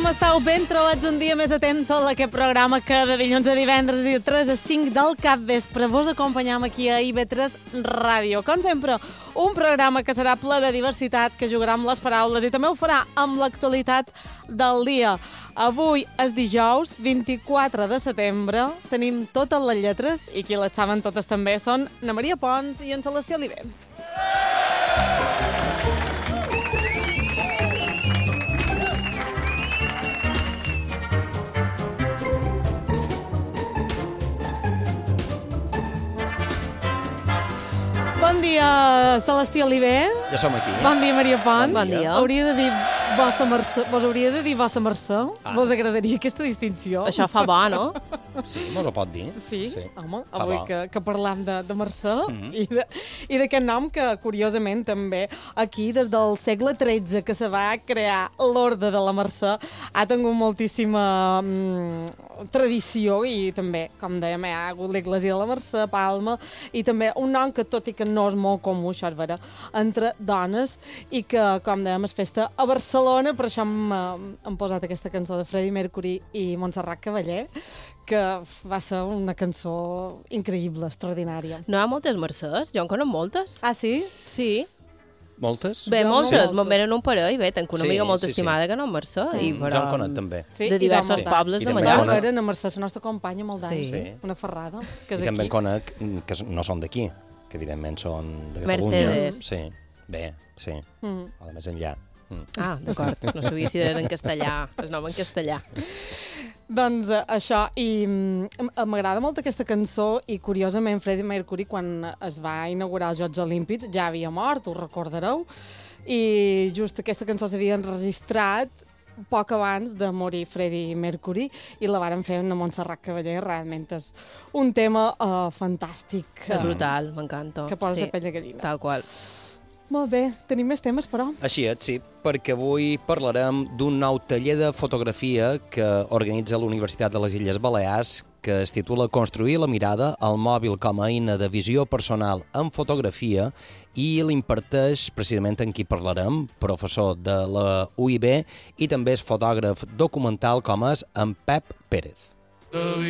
esteu? Ben trobats un dia més atent a aquest programa que de dilluns a divendres i de 3 a 5 del capvespre vos acompanyam aquí a IB3 Ràdio. Com sempre, un programa que serà ple de diversitat, que jugarà amb les paraules i també ho farà amb l'actualitat del dia. Avui és dijous, 24 de setembre, tenim totes les lletres i qui les saben totes també són na Maria Pons i en Celestí Oliver. Bon dia, Celestí Oliver. Ja som aquí. Bon dia, Maria Pons. Bon dia. Hauria de dir vossa mercè. Vos hauria de dir vossa mercè? Vos agradaria aquesta distinció? Això fa bo, no? Sí, mos ho pot dir. Sí? Sí. Home, Fa avui bo. que parlam de mercè i d'aquest nom que, curiosament, també aquí, des del segle XIII, que se va crear l'Orde de la Mercè, ha tingut moltíssima tradició i també, com dèiem, hi ha hagut l'Església de la Mercè, Palma, i també un nom que, tot i que no és molt comú, això és vera, entre dones, i que, com dèiem, es festa a Barcelona, per això hem posat aquesta cançó de Freddie Mercury i Montserrat Caballé, que va ser una cançó increïble, extraordinària. No hi ha moltes mercès? Jo en conec moltes. Ah, sí? Sí. Moltes? Bé, Jo moltes. moltes. Me'n venen un parell. Bé, tenc una Sí, amiga molt sí, sí. estimada que no en mercè. I Jo però... en conec també. Sí, de diversos pobles I de també Bueno, Mallorca. era na Mercè, la nostra companya, molt d'anys. Sí. Una ferrada, que és I també en aquí. conec que no són d'aquí, que evidentment són de Catalunya. Mercedes. Sí, bé, sí. O de més enllà. Ah, d'acord. No sabia si és en castellà. El nom en castellà. Doncs això, i m'agrada molt aquesta cançó i curiosament Freddie Mercury quan es va inaugurar els Jocs Olímpics ja havia mort, ho recordareu, i just aquesta cançó s'havia enregistrat poc abans de morir Freddie Mercury i la varen fer amb Montserrat Caballé. Realment és un tema fantàstic És brutal, m'encanta. que posa Sí, la pell de gallina. tal qual. Molt bé, tenim més temes, però. Així és, sí, perquè avui parlarem d'un nou taller de fotografia que organitza la Universitat de les Illes Balears, que es titula Construir la mirada al mòbil com a eina de visió personal en fotografia, i l'imparteix precisament en qui parlarem, professor de la UIB i també és fotògraf documental com és en Pep Pérez.